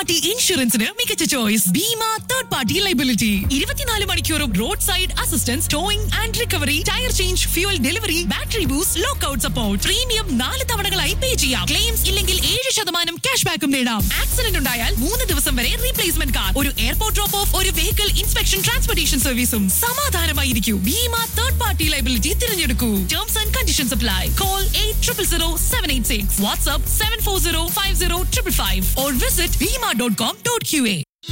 Party ഇൻഷുറൻസിന് മികച്ച choice Bima third party liability. 24 മണിക്കൂറും road side assistance, towing and recovery, tyre change, fuel delivery, battery boost, lockout support. Premium 4 തവണകളായി പേ ചെയ്യാം. Claims ഇല്ലെങ്കിൽ 7% cash ബാക്കും നേടാം. Accident ഉണ്ടായാൽ 3 ദിവസം വരെ റീപ്ലേസ്മെന്റ് കാർ, ഒരു എയർപോർട്ട് ഡ്രോപ്പ് ഓഫ്, ഒരു വെഹിക്കിൾ ഇൻസ്പെക്ഷൻ ട്രാൻസ്പോർട്ടേഷൻ സർവീസും. സമാധാനമായിരിക്കും. Bima third party liability തിരഞ്ഞെടുക്കൂ. Terms and conditions apply. Call 800786. WhatsApp 74050555 or visit bima.com.qa.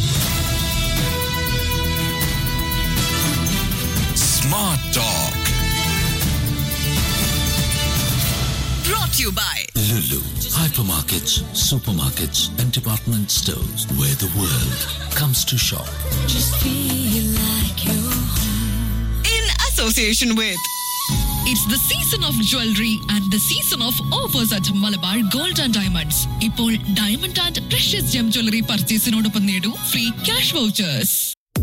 Smart Talk. Brought to you by Lulu. Hypermarkets, supermarkets and department stores where the world comes to shop. Just feel like you're home. in association with. It's the season of jewelry and the season of offers at Malabar Gold and Diamonds. ഇപ്പോൾ diamond and precious gem jewellery പർച്ചേസിനോടൊപ്പം നേടൂ free cash vouchers.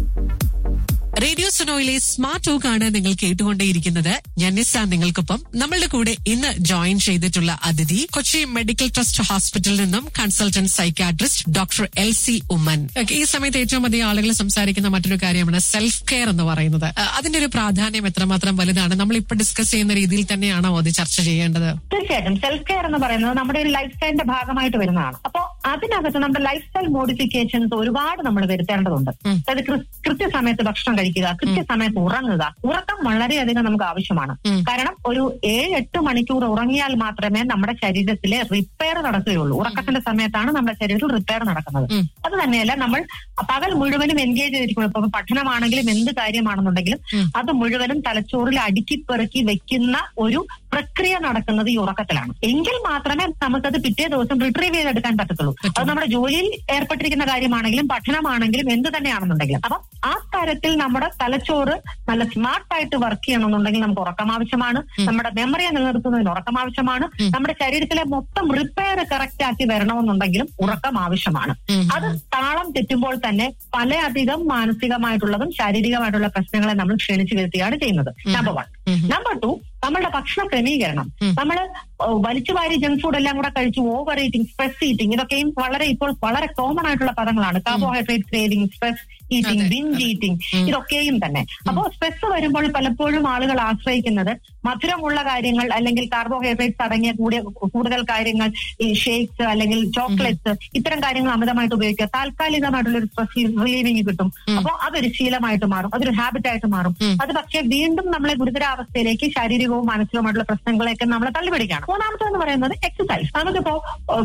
Radio സുനോയിലെ smart talk ആണ് നിങ്ങൾ കേട്ടുകൊണ്ടേയിരിക്കുന്നത്. ഞാൻ നിസ്സ നിങ്ങൾക്കൊപ്പം. നമ്മളുടെ കൂടെ ഇന്ന് join ചെയ്തിട്ടുള്ള അതിഥി കൊച്ചി മെഡിക്കൽ ട്രസ്റ്റ് ഹോസ്പിറ്റലിൽ നിന്നും consultant psychiatrist doctor LC Oommen. ഈ സമയത്ത് ഏറ്റവും അധികം ആളുകൾ സംസാരിക്കുന്ന മറ്റൊരു കാര്യമാണ് സെൽഫ് കെയർ എന്ന് പറയുന്നത്. അതിന്റെ ഒരു പ്രാധാന്യം എത്രമാത്രം വലുതാണ്? നമ്മൾ ഇപ്പൊ ഡിസ്കസ് ചെയ്യുന്ന രീതിയിൽ തന്നെയാണോ അത് ചർച്ച ചെയ്യേണ്ടത്? തീർച്ചയായിട്ടും സെൽഫ് കെയർ എന്ന് പറയുന്നത് നമ്മുടെ ഒരു ലൈഫ് സ്റ്റൈലിന്റെ ഭാഗമായിട്ട് വരുന്നതാണ്. അപ്പോൾ അതിനകത്ത് നമ്മുടെ ലൈഫ് സ്റ്റൈൽ മോഡിഫിക്കേഷൻസ് ഒരുപാട് നമ്മൾ വരുത്തേണ്ടതുണ്ട്. അതായത് കൃത്യസമയത്ത് ഭക്ഷണം കഴിക്കുക, കൃത്യസമയത്ത് ഉറങ്ങുക. ഉറക്കം വളരെയധികം നമുക്ക് ആവശ്യമാണ്. കാരണം ഒരു 7-8 മണിക്കൂർ ഉറങ്ങിയാൽ മാത്രമേ നമ്മുടെ ശരീരത്തിലെ റിപ്പയർ നടക്കുകയുള്ളൂ. ഉറക്കത്തിന്റെ സമയത്താണ് നമ്മുടെ ശരീരത്തിൽ റിപ്പയർ നടക്കുന്നത്. അത് തന്നെയല്ല, നമ്മൾ പകൽ മുഴുവനും എൻഗേജ് ചെയ്തിരിക്കണം. ഇപ്പൊ പഠനമാണെങ്കിലും എന്ത് കാര്യമാണെന്നുണ്ടെങ്കിലും അത് മുഴുവനും തലച്ചോറിൽ അടുക്കിപ്പെറുക്കി വെക്കുന്ന ഒരു പ്രക്രിയ നടക്കുന്നത് ഈ ഉറക്കത്തിലാണ്. എങ്കിൽ മാത്രമേ നമുക്കത് പിറ്റേ ദിവസം റിട്രീവ് ചെയ്തെടുക്കാൻ പറ്റത്തുള്ളൂ. അത് നമ്മുടെ ജോലിയിൽ ഏർപ്പെട്ടിരിക്കുന്ന കാര്യമാണെങ്കിലും പഠനമാണെങ്കിലും എന്ത് തന്നെയാണെന്നുണ്ടെങ്കിലും. അപ്പൊ ആ തരത്തിൽ നമ്മുടെ തലച്ചോറ് നല്ല സ്മാർട്ടായിട്ട് വർക്ക് ചെയ്യണമെന്നുണ്ടെങ്കിൽ നമുക്ക് ഉറക്കം ആവശ്യമാണ്. നമ്മുടെ മെമ്മറിയെ നിലനിർത്തുന്നതിന് ഉറക്കം ആവശ്യമാണ്. നമ്മുടെ ശരീരത്തിലെ മൊത്തം റിപ്പയർ കറക്റ്റ് ആക്കി വരണമെന്നുണ്ടെങ്കിലും ഉറക്കം ആവശ്യമാണ്. അത് താളം തെറ്റുമ്പോൾ തന്നെ പലയധികം മാനസികമായിട്ടുള്ളതും ശാരീരികമായിട്ടുള്ള പ്രശ്നങ്ങളെ നമ്മൾ ക്ഷണിച്ചു വരുത്തുകയാണ് ചെയ്യുന്നത്. നമ്പർ 1. നമ്പർ 2, നമ്മളുടെ ഭക്ഷണ ക്രമീകരണം. നമ്മൾ വലിച്ചുവാരി ജങ്ക് ഫുഡ് എല്ലാം കൂടെ കഴിച്ച് ഓവർ ഈറ്റിംഗ്, സ്ട്രെസ് ഈറ്റിംഗ്, ഇതൊക്കെയും ഇപ്പോൾ വളരെ കോമൺ ആയിട്ടുള്ള പദങ്ങളാണ്. Carbohydrate craving, stress eating, ബിഞ്ച് eating, ഇതൊക്കെയും തന്നെ. അപ്പോൾ സ്ട്രെസ് വരുമ്പോൾ പലപ്പോഴും ആളുകൾ ആശ്രയിക്കുന്നത് മധുരമുള്ള കാര്യങ്ങൾ അല്ലെങ്കിൽ കാർബോഹൈഡ്രേറ്റ്സ് അടങ്ങിയ കൂടുതൽ കാര്യങ്ങൾ, ഈ ഷേക്സ് അല്ലെങ്കിൽ ചോക്ലേറ്റ്സ്, ഇത്തരം കാര്യങ്ങൾ അമിതമായിട്ട് ഉപയോഗിക്കുക. താൽക്കാലികമായിട്ടുള്ള ഒരു സ്ട്രെസ് റിലീവിങ് കിട്ടും. അപ്പോൾ അതൊരു ശീലമായിട്ട് മാറും, അതൊരു ഹാബിറ്റായിട്ട് മാറും. അത് പക്ഷേ വീണ്ടും നമ്മളെ ഗുരുതരാവസ്ഥയിലേക്ക് ശാരീരികവും മാനസികവുമായിട്ടുള്ള പ്രശ്നങ്ങളെയൊക്കെ നമ്മളെ തള്ളിപിടിക്കുകയാണ്. 3-മത്തെന്ന് പറയുന്നത് എക്സസൈസ്. നമുക്കിപ്പോ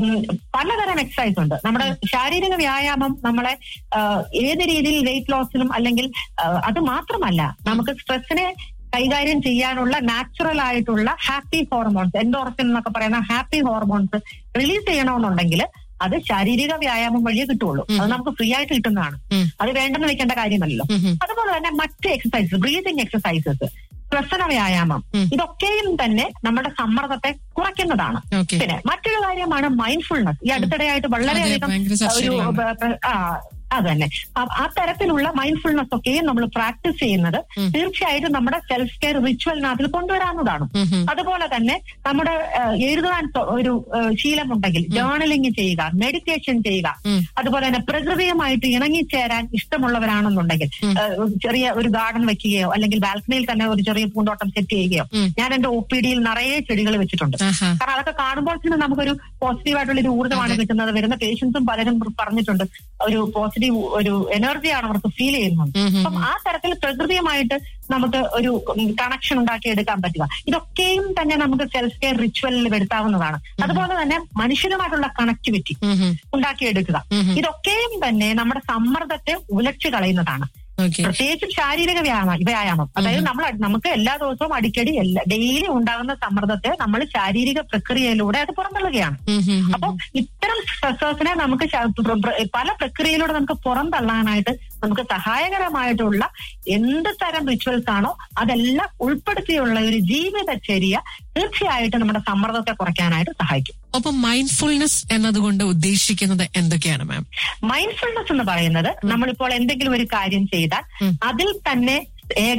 പലതരം എക്സസൈസ് ഉണ്ട്. നമ്മുടെ ശാരീരിക വ്യായാമം നമ്മളെ ഏത് രീതിയിൽ വെയിറ്റ് ലോസിനും അല്ലെങ്കിൽ അത് മാത്രമല്ല, നമുക്ക് സ്ട്രെസ്സിനെ കൈകാര്യം ചെയ്യാനുള്ള നാച്ചുറൽ ആയിട്ടുള്ള ഹാപ്പി ഹോർമോൺസ്, എൻഡോർഫിൻ എന്നൊക്കെ പറയുന്ന ഹാപ്പി ഹോർമോൺസ് റിലീസ് ചെയ്യണമെന്നുണ്ടെങ്കിൽ അത് ശാരീരിക വ്യായാമം വഴിയേ കിട്ടുള്ളൂ. അത് നമുക്ക് ഫ്രീ ആയിട്ട് കിട്ടുന്നതാണ്. അത് വേണ്ടെന്ന് വെക്കേണ്ട കാര്യമല്ലല്ലോ. അതുപോലെ തന്നെ മറ്റ് എക്സസൈസസ്, ബ്രീതിങ് എക്സസൈസസ്, ശ്വസന വ്യായാമം, ഇതൊക്കെയും തന്നെ നമ്മുടെ സമ്മർദ്ദത്തെ കുറയ്ക്കുന്നതാണ്. പിന്നെ മറ്റൊരു കാര്യമാണ് മൈൻഡ്ഫുൾനെസ്. ഈ അടുത്തിടെയായിട്ട് വളരെയധികം ഒരു അത് തന്നെ ആ തരത്തിലുള്ള മൈൻഡ്ഫുൾനെസ് ഒക്കെയും നമ്മൾ പ്രാക്ടീസ് ചെയ്യുന്നത് തീർച്ചയായിട്ടും നമ്മുടെ സെൽഫ് കെയർ റിച്വലിനകത്തിൽ കൊണ്ടുവരാവുന്നതാണ്. അതുപോലെ തന്നെ നമ്മുടെ എഴുതാൻ ഒരു ശീലമുണ്ടെങ്കിൽ ജേർണലിംഗ് ചെയ്യുക, മെഡിറ്റേഷൻ ചെയ്യുക. അതുപോലെ തന്നെ പ്രകൃതിയുമായിട്ട് ഇണങ്ങിച്ചേരാൻ ഇഷ്ടമുള്ളവരാണെന്നുണ്ടെങ്കിൽ ചെറിയ ഒരു ഗാർഡൻ വെക്കുകയോ അല്ലെങ്കിൽ ബാൽക്കണിയിൽ തന്നെ ഒരു ചെറിയ പൂന്തോട്ടം സെറ്റ് ചെയ്യുകയോ. ഞാൻ എന്റെ OPD-യിൽ നിറയെ ചെടികൾ വെച്ചിട്ടുണ്ട്. കാരണം അതൊക്കെ കാണുമ്പോൾ തന്നെ നമുക്കൊരു പോസിറ്റീവായിട്ടുള്ള ഒരു ഊർജ്ജമാണ് കിട്ടുന്നത്. വരുന്ന പേഷ്യൻസും പലരും പറഞ്ഞിട്ടുണ്ട് ഒരു പോസിറ്റീവ് ഒരു എനർജിയാണ് അവർക്ക് ഫീൽ ചെയ്യുന്നത്. അപ്പം ആ തരത്തിൽ പ്രകൃതിയുമായിട്ട് നമുക്ക് ഒരു കണക്ഷൻ ഉണ്ടാക്കിയെടുക്കാൻ പറ്റുക. ഇതൊക്കെയും തന്നെ നമുക്ക് സെൽഫ് കെയർ റിച്വലിൽ വരുത്താവുന്നതാണ്. അതുപോലെ തന്നെ മനുഷ്യരുമായിട്ടുള്ള കണക്ടിവിറ്റി ഉണ്ടാക്കിയെടുക്കുക. ഇതൊക്കെയും തന്നെ നമ്മുടെ സമ്മർദ്ദത്തെ ഉലച്ചു കളയുന്നതാണ്. പ്രത്യേകിച്ചും ശാരീരിക വ്യായാമം. അതായത് നമുക്ക് എല്ലാ ദിവസവും അടിക്കടി ഡെയിലി ഉണ്ടാകുന്ന സമ്മർദ്ദത്തെ നമ്മൾ ശാരീരിക പ്രക്രിയയിലൂടെ അത് പുറന്തള്ളുകയാണ്. അപ്പൊ ഇത്തരം സ്ട്രെസ്സേഴ്സിനെ നമുക്ക് പല പ്രക്രിയയിലൂടെ നമുക്ക് പുറന്തള്ളാനായിട്ട് നമുക്ക് സഹായകരമായിട്ടുള്ള എന്ത് തരം റിച്വൽസ് ആണോ അതെല്ലാം ഉൾപ്പെടുത്തിയുള്ള ഒരു ജീവിതചര്യ തീർച്ചയായിട്ടും നമ്മുടെ സമ്മർദ്ദത്തെ കുറയ്ക്കാനായിട്ട് സഹായിക്കും. അപ്പൊ മൈൻഡ്ഫുൾനെസ് എന്നതുകൊണ്ട് ഉദ്ദേശിക്കുന്നത് എന്തൊക്കെയാണ് മാം? മൈൻഡ്ഫുൾനെസ് എന്ന് പറയുന്നത് നമ്മളിപ്പോൾ എന്തെങ്കിലും ഒരു കാര്യം ചെയ്താൽ അതിൽ തന്നെ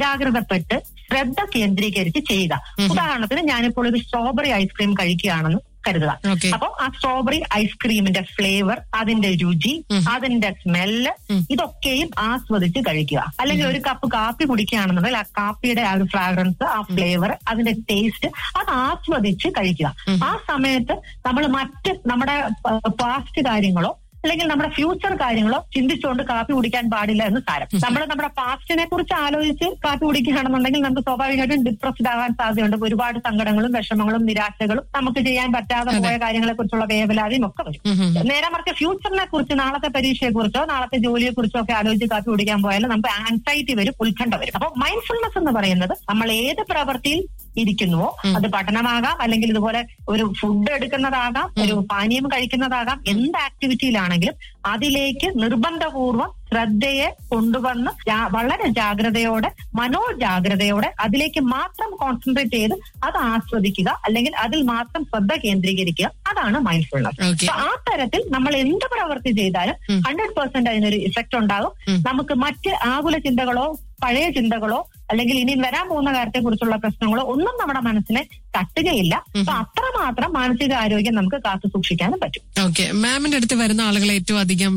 ഏകാഗ്രതപ്പെട്ട് ശ്രദ്ധ കേന്ദ്രീകരിച്ച് ചെയ്യുക. ഉദാഹരണത്തിന് ഞാനിപ്പോൾ ഒരു സ്ട്രോബെറി ഐസ്ക്രീം കഴിക്കുകയാണെന്ന് കരുതുക. അപ്പൊ ആ സ്ട്രോബെറി ഐസ്ക്രീമിന്റെ ഫ്ലേവർ, അതിന്റെ രുചി, അതിന്റെ സ്മെല്ല്, ഇതൊക്കെയും ആസ്വദിച്ച് കഴിക്കുക. അല്ലെങ്കിൽ ഒരു കപ്പ് കാപ്പി കുടിക്കുകയാണെന്നുണ്ടെങ്കിൽ ആ കാപ്പിയുടെ ആ ഒരു ഫ്രാഗ്രൻസ്, ആ ഫ്ലേവർ, അതിന്റെ ടേസ്റ്റ് അത് ആസ്വദിച്ച് കഴിക്കുക. ആ സമയത്ത് നമ്മൾ മറ്റ് നമ്മുടെ പാസ്റ്റ് കാര്യങ്ങളോ അല്ലെങ്കിൽ നമ്മുടെ ഫ്യൂച്ചർ കാര്യങ്ങളോ ചിന്തിച്ചുകൊണ്ട് കാപ്പി കുടിക്കാൻ പാടില്ല എന്ന് സാരം. നമ്മൾ നമ്മുടെ പാസ്റ്റിനെ കുറിച്ച് ആലോചിച്ച് കാപ്പി കുടിക്കുകയാണെന്നുണ്ടെങ്കിൽ നമുക്ക് സ്വാഭാവികമായിട്ടും ഡിപ്രസ്ഡ് ആവാൻ സാധ്യതയുണ്ട്. ഒരുപാട് സങ്കടങ്ങളും വിഷമങ്ങളും നിരാശകളും നമുക്ക് ചെയ്യാൻ പറ്റാതെ പോയ കാര്യങ്ങളെ കുറിച്ചുള്ള വേവലാതിയും ഒക്കെ വരും. നേരെ മറിച്ച് ഫ്യൂച്ചറിനെ കുറിച്ച്, നാളത്തെ പരീക്ഷയെ കുറിച്ചോ നാളത്തെ ജോലിയെ കുറിച്ചോ ഒക്കെ ആലോചിച്ച് കാപ്പി കുടിക്കാൻ പോയാൽ നമുക്ക് ആൻസൈറ്റി വരും, ഉത്കണ്ഠ വരും. അപ്പൊ മൈൻഡ്ഫുൾനെസ് എന്ന് പറയുന്നത് നമ്മൾ ഏത് പ്രവൃത്തിയിൽ ഇരിക്കുന്നുവോ, അത് പഠനമാകാം, അല്ലെങ്കിൽ ഇതുപോലെ ഒരു ഫുഡ് എടുക്കുന്നതാകാം, ഒരു പാനീയം കഴിക്കുന്നതാകാം, എന്ത് ആക്ടിവിറ്റിയിലാണെങ്കിലും അതിലേക്ക് നിർബന്ധപൂർവ്വം ശ്രദ്ധയെ കൊണ്ടുവന്ന് വളരെ ജാഗ്രതയോടെ, മനോജാഗ്രതയോടെ അതിലേക്ക് മാത്രം കോൺസെൻട്രേറ്റ് ചെയ്ത് അത് ആസ്വദിക്കുക, അല്ലെങ്കിൽ അതിൽ മാത്രം ശ്രദ്ധ കേന്ദ്രീകരിക്കുക. അതാണ് മൈൻഡ്ഫുൾനെസ്. ആ തരത്തിൽ നമ്മൾ എന്ത് പ്രവൃത്തി ചെയ്താലും 100% അതിനൊരു ഇഫക്റ്റ് ഉണ്ടാകും. നമുക്ക് മറ്റ് ആകുല ചിന്തകളോ പഴയ ചിന്തകളോ അല്ലെങ്കിൽ ഇനി വരാൻ പോകുന്ന കാര്യത്തെ കുറിച്ചുള്ള പ്രശ്നങ്ങളോ ഒന്നും നമ്മുടെ മനസ്സിനെ തട്ടുകയില്ല. അപ്പൊ അത്രമാത്രം മാനസിക ആരോഗ്യം നമുക്ക് കാത്തു സൂക്ഷിക്കാനും പറ്റും. ഓക്കെ, മാമിന്റെ അടുത്ത് വരുന്ന ആളുകൾ ഏറ്റവും അധികം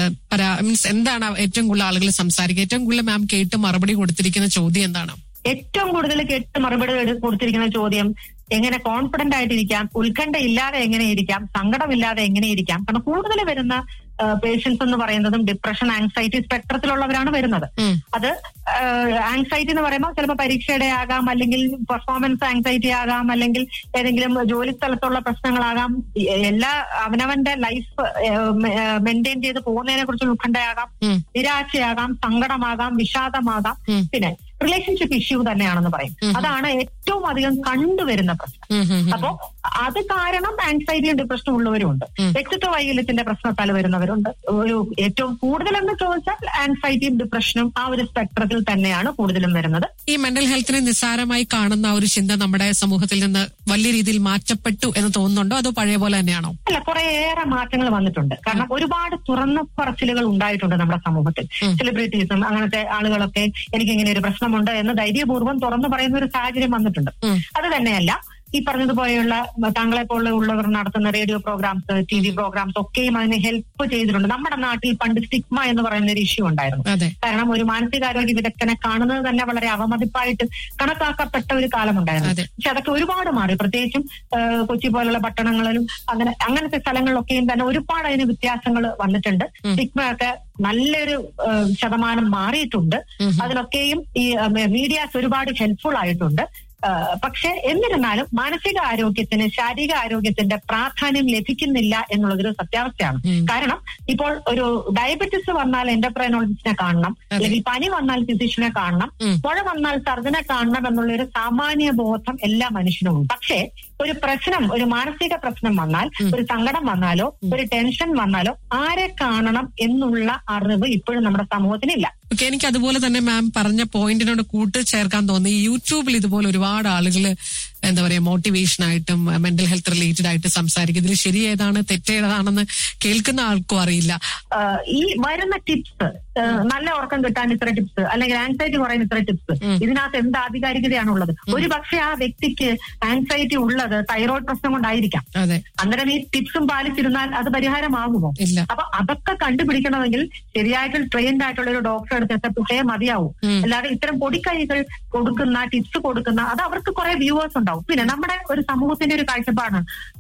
മീൻസ് എന്താണ് ഏറ്റവും കൂടുതൽ ആളുകൾ സംസാരിക്കുക? ഏറ്റവും കൂടുതൽ മാം കേട്ട് മറുപടി കൊടുത്തിരിക്കുന്ന ചോദ്യം എന്താണ്? ഏറ്റവും കൂടുതൽ കേട്ട് മറുപടി കൊടുത്തിരിക്കുന്ന ചോദ്യം എങ്ങനെ കോൺഫിഡന്റ് ആയിട്ടിരിക്കാം, ഉത്കണ്ഠ ഇല്ലാതെ എങ്ങനെ ഇരിക്കാം, സങ്കടമില്ലാതെ എങ്ങനെ ഇരിക്കാം. കാരണം കൂടുതൽ വരുന്ന പേഷ്യൻസ് എന്ന് പറയുന്നതും ഡിപ്രഷൻ, ആങ്സൈറ്റി സ്പെക്ട്രത്തിലുള്ളവരാണ് വരുന്നത്. അത് ആങ്സൈറ്റി എന്ന് പറയുമ്പോൾ ചിലപ്പോൾ പരീക്ഷയുടെ ആകാം, അല്ലെങ്കിൽ പെർഫോമൻസ് ആങ്സൈറ്റി ആകാം, അല്ലെങ്കിൽ ഏതെങ്കിലും ജോലി സ്ഥലത്തുള്ള പ്രശ്നങ്ങളാകാം, എല്ലാ അവനവന്റെ ലൈഫ് മെയിൻറ്റെയിൻ ചെയ്ത് പോകുന്നതിനെ കുറിച്ചുള്ള ഉത്കണ്ഠയാകാം, നിരാശയാകാം, സങ്കടമാകാം, വിഷാദമാകാം, പിന്നെ റിലേഷൻഷിപ്പ് ഇഷ്യൂ തന്നെയാണെന്ന് പറയും. അതാണ് ഏറ്റവും അധികം കണ്ടുവരുന്ന പ്രശ്നം. അപ്പോ അത് കാരണം ആൻസൈറ്റിയും ഡിപ്രഷനും ഉള്ളവരുണ്ട്, വ്യക്തിത്വ വൈകല്യത്തിന്റെ പ്രശ്നത്താൽ വരുന്നവരുണ്ട്. ഒരു ഏറ്റവും കൂടുതലെന്ന് ചോദിച്ചാൽ ആൻസൈറ്റിയും ഡിപ്രഷനും ആ ഒരു സ്പെക്ട്രത്തിൽ തന്നെയാണ് കൂടുതലും വരുന്നത്. ഈ മെന്റൽ ഹെൽത്തിനെ നിസ്സാരമായി കാണുന്ന ഒരു ചിന്ത നമ്മുടെ സമൂഹത്തിൽ നിന്ന് വലിയ രീതിയിൽ മാറ്റപ്പെട്ടു എന്ന് തോന്നുന്നുണ്ടോ, അതോ പഴയ പോലെ തന്നെയാണോ? അല്ല, കുറേയേറെ മാറ്റങ്ങൾ വന്നിട്ടുണ്ട്. കാരണം ഒരുപാട് തുറന്ന പറച്ചിലുകൾ ഉണ്ടായിട്ടുണ്ട് നമ്മുടെ സമൂഹത്തിൽ. സെലിബ്രിറ്റീസും അങ്ങനത്തെ ആളുകളൊക്കെ എനിക്കിങ്ങനെ ഒരു പ്രശ്നമുണ്ട് എന്ന് ധൈര്യപൂർവ്വം തുറന്നു പറയുന്ന ഒരു സാഹചര്യം വന്നിട്ടുണ്ട്. അത് തന്നെയല്ല, ഈ പറഞ്ഞതുപോലെയുള്ള താങ്കളെ പോലുള്ളവർ നടത്തുന്ന റേഡിയോ പ്രോഗ്രാംസ്, TV പ്രോഗ്രാംസ് ഒക്കെയും അതിന് ഹെൽപ്പ് ചെയ്തിട്ടുണ്ട്. നമ്മുടെ നാട്ടിൽ പണ്ട് സ്റ്റിഗ്മ എന്ന് പറയുന്ന ഒരു ഇഷ്യൂ ഉണ്ടായിരുന്നു. കാരണം ഒരു മാനസികാരോഗ്യ വിദഗ്ധനെ കാണുന്നത് തന്നെ വളരെ അവമതിപ്പായിട്ട് കണക്കാക്കപ്പെട്ട ഒരു കാലമുണ്ടായിരുന്നു. പക്ഷെ അതൊക്കെ ഒരുപാട് മാറി. പ്രത്യേകിച്ചും കൊച്ചി പോലുള്ള പട്ടണങ്ങളിലും അങ്ങനത്തെ സ്ഥലങ്ങളിലൊക്കെയും തന്നെ ഒരുപാട് അതിന് വ്യത്യാസങ്ങൾ വന്നിട്ടുണ്ട്. സ്റ്റിഗ്മ ഒക്കെ നല്ലൊരു ശതമാനം മാറിയിട്ടുണ്ട്. അതിലൊക്കെയും ഈ മീഡിയാസ് ഒരുപാട് ഹെൽപ്ഫുൾ ആയിട്ടുണ്ട്. പക്ഷെ എന്നിരുന്നാലും മാനസിക ആരോഗ്യത്തിന് ശാരീരിക ആരോഗ്യത്തിന്റെ പ്രാധാന്യം ലഭിക്കുന്നില്ല എന്നുള്ളതൊരു സത്യാവസ്ഥയാണ്. കാരണം ഇപ്പോൾ ഒരു ഡയബറ്റിസ് വന്നാൽ എൻഡോക്രൈനോളജിസ്റ്റിനെ കാണണം, അല്ലെങ്കിൽ പനി വന്നാൽ ഫിസിഷ്യനെ കാണണം, മുഴ വന്നാൽ സർജനെ കാണണം എന്നുള്ളൊരു സാമാന്യ ബോധം എല്ലാ മനുഷ്യനും ഉണ്ട്. പക്ഷേ ഒരു പ്രശ്നം, ഒരു മാനസിക പ്രശ്നം വന്നാൽ, ഒരു സങ്കടം വന്നാലോ ഒരു ടെൻഷൻ വന്നാലോ ആരെ കാണണം എന്നുള്ള അറിവ് ഇപ്പോഴും നമ്മുടെ സമൂഹത്തിനില്ല. ഓക്കെ, എനിക്ക് അതുപോലെ തന്നെ മാം പറഞ്ഞ പോയിന്റിനോട് കൂട്ടിച്ചേർക്കാൻ തോന്നി. യൂട്യൂബിൽ ഇതുപോലെ ഒരുപാട് ആളുകൾ എന്താ പറയാ മോട്ടിവേഷൻ ആയിട്ടും മെന്റൽ ഹെൽത്ത് റിലേറ്റഡ് ആയിട്ട് സംസാരിക്കും. ഇതിൽ ശരി ഏതാണ് തെറ്റേതാണെന്ന് കേൾക്കുന്ന ആൾക്കും അറിയില്ല. ഈ വരുന്ന ടിപ്സ്, നല്ല ഉറക്കം കിട്ടാൻ ഇത്ര ടിപ്സ്, അല്ലെങ്കിൽ ആൻസൈറ്റി കുറയാൻ ഇത്ര ടിപ്സ്, ഇതിനകത്ത് എന്ത് ആധികാരികതയാണുള്ളത്? ഒരു പക്ഷെ ആ വ്യക്തിക്ക് ആൻസൈറ്റി ഉള്ളത് തൈറോയ്ഡ് പ്രശ്നം കൊണ്ടായിരിക്കാം. അന്നേരം ഈ ടിപ്സും പാലിച്ചിരുന്നാൽ അത് പരിഹാരമാകുമോ? അപ്പൊ അതൊക്കെ കണ്ടുപിടിക്കണമെങ്കിൽ ശരിയായിട്ട് ട്രെയിൻഡ് ആയിട്ടുള്ള ഒരു ഡോക്ടറെ അടുത്ത് എത്തപ്പെട്ടേ മതിയാവും. അല്ലാതെ ഇത്തരം പൊടിക്കൈകൾ കൊടുക്കുന്ന, ടിപ്സ് കൊടുക്കുന്ന, അത് അവർക്ക് കുറെ വ്യൂവേഴ്സ് ഉണ്ടാവും. പിന്നെ നമ്മുടെ ഒരു സമൂഹത്തിന്റെ ഒരു കാഴ്ചപ്പാടാണ്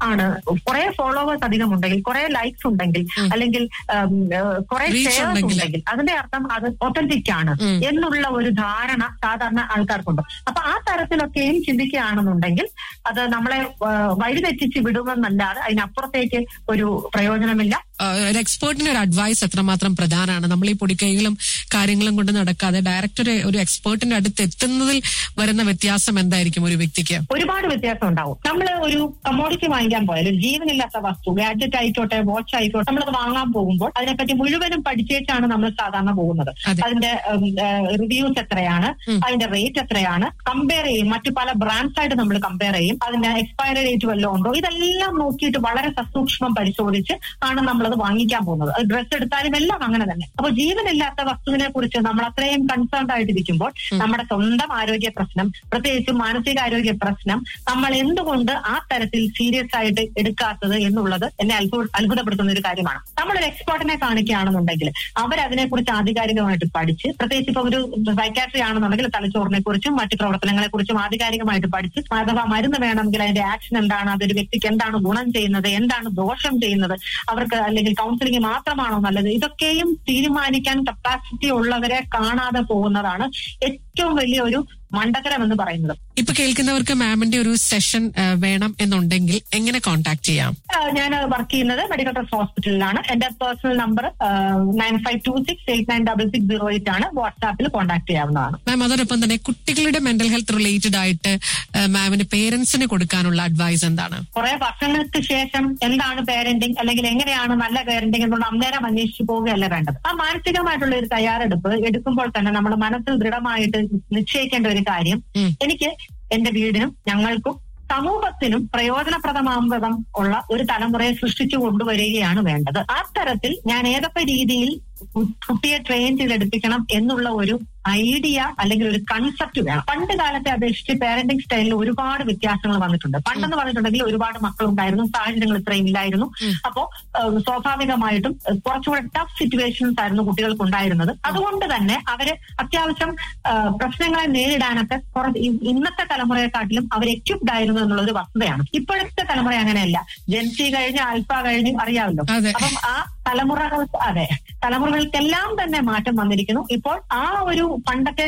കുറെ ഫോളോവേഴ്സ് അധികം ഉണ്ടെങ്കിൽ, കുറെ ലൈക്സ് ഉണ്ടെങ്കിൽ, അല്ലെങ്കിൽ കുറെ ഷെയർസ് ഉണ്ടെങ്കിൽ അതിന്റെ അർത്ഥം അത് ഒത്തന്റിക് ആണ് എന്നുള്ള ഒരു ധാരണ സാധാരണ ആൾക്കാർക്കുണ്ട്. അപ്പൊ ആ തരത്തിലൊക്കെയും ചിന്തിക്കുകയാണെന്നുണ്ടെങ്കിൽ അത് നമ്മളെ വഴിതെറ്റിച്ച് വിടുമെന്നല്ലാതെ അതിനപ്പുറത്തേക്ക് ഒരു പ്രയോജനമില്ല. ഒരു എക്സ്പേർട്ടിന് ഒരു അഡ്വൈസ് എത്രമാത്രം പ്രധാനമാണ്? നമ്മൾ ഈ പൊടിക്കൈകളും കാര്യങ്ങളും കൊണ്ട് നടക്കാതെ ഡയറക്റ്റ് ഒരു എക്സ്പേർട്ടിന്റെ അടുത്ത് എത്തുന്നതിൽ വരുന്ന വ്യത്യാസം എന്തായിരിക്കും ഒരു വ്യക്തിക്ക്? ഒരുപാട് വ്യത്യാസം ഉണ്ടാവും. നമ്മൾ ഒരു കമ്മോഡിറ്റി വാങ്ങിക്കാൻ പോയാലും ജീവനില്ലാത്ത വസ്തു, ഗാഡ്ജറ്റ് ആയിക്കോട്ടെ, വാച്ച് ആയിക്കോട്ടെ, നമ്മളത് വാങ്ങാൻ പോകുമ്പോൾ അതിനെപ്പറ്റി മുഴുവനും പഠിച്ചേച്ചാണ് നമ്മൾ സാധാരണ പോകുന്നത്. അതിന്റെ റിവ്യൂസ് എത്രയാണ്, അതിന്റെ റേറ്റ് എത്രയാണ്, കമ്പയർ ചെയ്യും. മറ്റു പല ബ്രാൻഡ്സ് ആയിട്ട് നമ്മൾ കമ്പയർ ചെയ്യും. അതിന്റെ എക്സ്പയറി ഡേറ്റ് വല്ലതും ഉണ്ടോ, ഇതെല്ലാം നോക്കിയിട്ട് വളരെ സസൂക്ഷ്മം പരിശോധിച്ച് ആണ് നമ്മൾ നമ്മളത് വാങ്ങിക്കാൻ പോകുന്നത്. അത് ഡ്രസ്സ് എടുത്താലും എല്ലാം അങ്ങനെ തന്നെ. അപ്പൊ ജീവനില്ലാത്ത വസ്തുവിനെ കുറിച്ച് നമ്മൾ അത്രയും കൺസേൺഡ് ആയിട്ടിരിക്കുമ്പോൾ നമ്മുടെ സ്വന്തം ആരോഗ്യ പ്രശ്നം, പ്രത്യേകിച്ച് മാനസികാരോഗ്യ പ്രശ്നം, നമ്മൾ എന്തുകൊണ്ട് ആ തരത്തിൽ സീരിയസ് ആയിട്ട് എടുക്കാത്തത് എന്നുള്ളത് എന്നെ അത്ഭുതപ്പെടുത്തുന്ന ഒരു കാര്യമാണ്. നമ്മളൊരു എക്സ്പേർട്ടിനെ കാണിക്കുകയാണെന്നുണ്ടെങ്കിൽ അവരതിനെക്കുറിച്ച് ആധികാരികമായിട്ട് പഠിച്ച്, പ്രത്യേകിച്ച് ഇപ്പൊ ഒരു സൈക്കാട്രി ആണെന്നുണ്ടെങ്കിൽ തലച്ചോറിനെ കുറിച്ചും മറ്റു പ്രവർത്തനങ്ങളെ കുറിച്ചും ആധികാരികമായിട്ട് പഠിച്ച്, അഥവാ മരുന്ന് വേണമെങ്കിൽ അതിന്റെ ആക്ഷൻ എന്താണ്, അതൊരു വ്യക്തിക്ക് എന്താണ് ഗുണം ചെയ്യുന്നത്, എന്താണ് ദോഷം ചെയ്യുന്നത്, അവർക്ക് അല്ലെങ്കിൽ കൗൺസിലിംഗ് മാത്രമാണോ നല്ലത്, ഇതൊക്കെയും തീരുമാനിക്കാൻ കപ്പാസിറ്റി ഉള്ളവരെ കാണാതെ പോകുന്നതാണ് ഏറ്റവും വലിയ ഒരു മണ്ടത്തരം എന്ന് പറയുന്നത്. ഇപ്പൊ കേൾക്കുന്നവർക്ക് മാമിന്റെ ഒരു സെഷൻ വേണം എന്നുണ്ടെങ്കിൽ എങ്ങനെ കോൺടാക്ട് ചെയ്യാം? ഞാൻ വർക്ക് ചെയ്യുന്നത് മെഡിക്കൽ ട്രസ്റ്റ് ഹോസ്പിറ്റലിലാണ്. എന്റെ പേഴ്സണൽ നമ്പർ 9526896608 ആണ്. വാട്സാപ്പിൽ കോൺടാക്ട് ചെയ്യാവുന്നതാണ്. മാം, അതോടൊപ്പം തന്നെ കുട്ടികളുടെ മെന്റൽ ഹെൽത്ത് റിലേറ്റഡ് ആയിട്ട് മാമിന് പേരൻസിന് കൊടുക്കാനുള്ള അഡ്വൈസ് എന്താണ്? കുറെ വർഷങ്ങൾക്ക് ശേഷം എന്താണ് പേരന്റിങ് അല്ലെങ്കിൽ എങ്ങനെയാണ് നല്ല പേരന്റിങ് എന്നുള്ള അന്നേരം അന്വേഷിച്ചു പോവുകയല്ല വേണ്ടത്. ആ മാനസികമായിട്ടുള്ള ഒരു തയ്യാറെടുപ്പ് എടുക്കുമ്പോൾ തന്നെ നമ്മുടെ മനസ്സിൽ ദൃഢമായിട്ട് നിശ്ചയിക്കേണ്ട ഒരു കാര്യം, എനിക്ക് എന്റെ വീടിനും ഞങ്ങൾക്കും സമൂഹത്തിനും പ്രയോജനപ്രദമാം ഉള്ള ഒരു തലമുറയെ സൃഷ്ടിച്ചു കൊണ്ടുവരികയാണ് വേണ്ടത്. ആ തരത്തിൽ ഞാൻ ഏതൊക്കെ രീതിയിൽ കുട്ടിയെ ട്രെയിൻ ചെയ്തെടുപ്പിക്കണം എന്നുള്ള ഒരു ഐഡിയ അല്ലെങ്കിൽ ഒരു കൺസെപ്റ്റ് വേണം. പണ്ട് കാലത്തെ അപേക്ഷിച്ച് പാരന്റിംഗ് സ്റ്റൈലിൽ ഒരുപാട് വ്യത്യാസങ്ങൾ വന്നിട്ടുണ്ട്. പണ്ടെന്ന് പറഞ്ഞിട്ടുണ്ടെങ്കിൽ ഒരുപാട് മക്കളുണ്ടായിരുന്നു, സാഹചര്യങ്ങൾ ഇത്രയും ഇല്ലായിരുന്നു. അപ്പോ സ്വാഭാവികമായിട്ടും കുറച്ചുകൂടെ ടഫ് സിറ്റുവേഷൻസ് ആയിരുന്നു കുട്ടികൾക്ക് ഉണ്ടായിരുന്നത്. അതുകൊണ്ട് തന്നെ അവര് അത്യാവശ്യം പ്രശ്നങ്ങളെ നേരിടാനൊക്കെ ഇന്നത്തെ തലമുറയെക്കാട്ടിലും അവർ എക്യുപ്ഡ് ആയിരുന്നു എന്നുള്ളൊരു വസ്തുതയാണ്. ഇപ്പോഴത്തെ തലമുറ അങ്ങനെയല്ല. ജെൻസി കഴിഞ്ഞ് ആൽഫ കഴിഞ്ഞ് അറിയാമല്ലോ. അപ്പം ആ തലമുറകൾക്കെല്ലാം തന്നെ മാറ്റം വന്നിരിക്കുന്നു. ഇപ്പോൾ ആ ഒരു പണ്ടത്തെ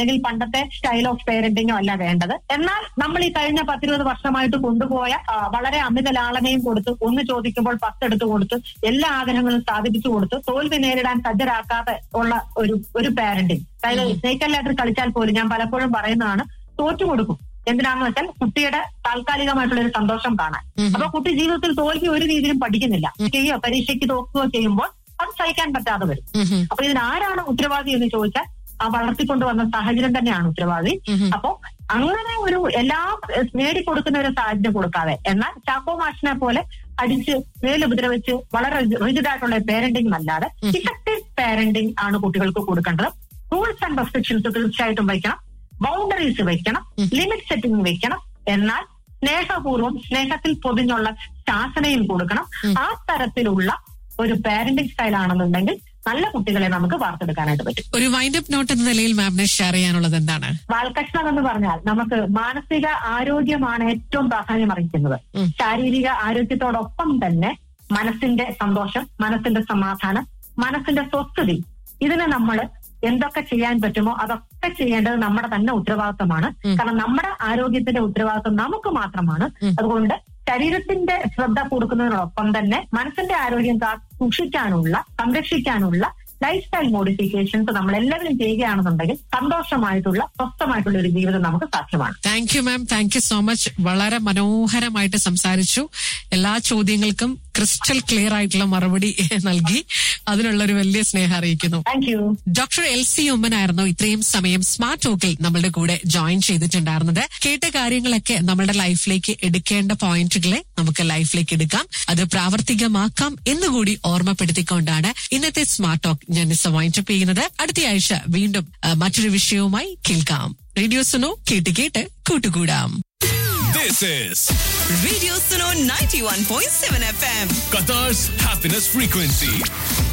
സ്റ്റൈൽ ഓഫ് പേരന്റിങ്ങോ അല്ല വേണ്ടത്. എന്നാൽ നമ്മൾ ഈ കഴിഞ്ഞ 10-20 വർഷമായിട്ട് കൊണ്ടുപോയ വളരെ അമിത ലാളനയും കൊടുത്ത്, ഒന്ന് ചോദിക്കുമ്പോൾ 10 എടുത്തു കൊടുത്ത്, എല്ലാ ആഗ്രഹങ്ങളും സാധിപ്പിച്ചു കൊടുത്ത്, തോൽവി നേരിടാൻ സജ്ജരാക്കാതെ ഉള്ള ഒരു പാരന്റിങ്. അതായത് സ്നേക്ക് ആൻഡ് ലാഡർ കളിച്ചാൽ പോലും ഞാൻ പലപ്പോഴും പറയുന്നതാണ്, തോറ്റു കൊടുക്കും. എന്തിനാണെന്ന് വെച്ചാൽ കുട്ടിയുടെ താൽക്കാലികമായിട്ടുള്ള ഒരു സന്തോഷം കാണാൻ. അപ്പൊ കുട്ടി ജീവിതത്തിൽ തോൽവി ഒരു രീതിയിലും പഠിക്കുന്നില്ല. പരീക്ഷയ്ക്ക് തോക്കുകയോ ചെയ്യുമ്പോൾ അത് സഹിക്കാൻ പറ്റാതെ വരും. അപ്പൊ ഇതിനാരാണ് ഉത്തരവാദി എന്ന് ചോദിച്ചാൽ ആ വളർത്തിക്കൊണ്ടുവന്ന സാഹചര്യം തന്നെയാണ് ഉത്തരവാദി. അപ്പൊ അങ്ങനെ ഒരു എല്ലാം നേടിക്കൊടുക്കുന്ന ഒരു സാഹചര്യം കൊടുക്കാതെ, എന്നാൽ ചാക്കോ മാഷിനെ പോലെ അടിച്ച് മേലുപദ്രവിച്ച് വളരെ റിജിഡായിട്ടുള്ള പേരന്റിംഗ് അല്ലാതെ ഇഫക്റ്റീവ് പേരന്റിംഗ് ആണ് കുട്ടികൾക്ക് കൊടുക്കേണ്ടത്. റൂൾസ് ആൻഡ് റെസ്ട്രിക്ഷൻസ് തീർച്ചയായിട്ടും വയ്ക്കണം, ബൗണ്ടറീസ് വെക്കണം, ലിമിറ്റ് സെറ്റിംഗ് വെക്കണം. എന്നാൽ സ്നേഹപൂർവ്വം സ്നേഹത്തിൽ പൊതിഞ്ഞുള്ള ശാസനയും കൊടുക്കണം. ആ തരത്തിലുള്ള ഒരു പാരന്റിംഗ് സ്റ്റൈൽ ആണെന്നുണ്ടെങ്കിൽ നല്ല കുട്ടികളെ നമുക്ക് വാർത്തെടുക്കാനായിട്ട് പറ്റും. ഒരു വൈൻഡ് അപ്പ് നോട്ട് എന്ന നിലയിൽ മാമിനെ ഷെയർ ചെയ്യാനുള്ളത് എന്താണ്? വാൽകഷ്ണം എന്ന് പറഞ്ഞാൽ നമുക്ക് മാനസിക ആരോഗ്യമാണ് ഏറ്റവും പ്രാധാന്യം അറിയിക്കുന്നത്. ശാരീരിക ആരോഗ്യത്തോടൊപ്പം തന്നെ മനസ്സിന്റെ സന്തോഷം, മനസ്സിന്റെ സമാധാനം, മനസ്സിന്റെ സ്വസ്ഥതി, ഇതിനെ നമ്മൾ എന്തൊക്കെ ചെയ്യാൻ പറ്റുമോ അതൊക്കെ ചെയ്യേണ്ടത് നമ്മുടെ തന്നെ ഉത്തരവാദിത്തമാണ്. കാരണം നമ്മുടെ ആരോഗ്യത്തിന്റെ ഉത്തരവാദിത്തം നമുക്ക് മാത്രമാണ്. അതുകൊണ്ട് ശരീരത്തിന്റെ ശ്രദ്ധ കൊടുക്കുന്നതിനോടൊപ്പം തന്നെ മനസ്സിന്റെ ആരോഗ്യം സൂക്ഷിക്കാനുള്ള, സംരക്ഷിക്കാനുള്ള ലൈഫ് സ്റ്റൈൽ മോഡിഫിക്കേഷൻസ് നമ്മൾ എല്ലാവരും ചെയ്യുകയാണെന്നുണ്ടെങ്കിൽ സന്തോഷമായിട്ടുള്ള, സ്വസ്ഥമായിട്ടുള്ള ഒരു ജീവിതം നമുക്ക് സാധ്യമാണ്. Thank you ma'am, thank you so much. വളരെ മനോഹരമായിട്ട് സംസാരിച്ചു. എല്ലാ ചോദ്യങ്ങൾക്കും ക്രിസ്റ്റൽ ക്ലിയർ ആയിട്ടുള്ള മറുപടി നൽകി. അതിനുള്ള ഒരു വലിയ സ്നേഹം അറിയിക്കുന്നു. Thank you. ഡോക്ടർ എൽസി ഉമ്മനായിരുന്നു ഇത്രയും സമയം സ്മാർട്ട് ടോക്കിൽ നമ്മളുടെ കൂടെ ജോയിൻ ചെയ്തിട്ടുണ്ടായിരുന്നത്. കേട്ട കാര്യങ്ങളൊക്കെ നമ്മുടെ ലൈഫിലേക്ക് എടുക്കേണ്ട പോയിന്റുകളെ നമുക്ക് ലൈഫിലേക്ക് എടുക്കാം, അത് പ്രാവർത്തികമാക്കാം എന്നുകൂടി ഓർമ്മപ്പെടുത്തിക്കൊണ്ടാണ് ഇന്നത്തെ സ്മാർട്ട് ടോക്ക് ഞാൻ വൈൻഡപ്പ് ചെയ്യുന്നത്. അടുത്ത ആഴ്ച വീണ്ടും മറ്റൊരു വിഷയവുമായി കേൾക്കാം. റേഡിയോ സുനോ, കേട്ട് കൂട്ടുകൂടാം. This is Radio Suno 91.7 FM. Qatar's happiness frequency.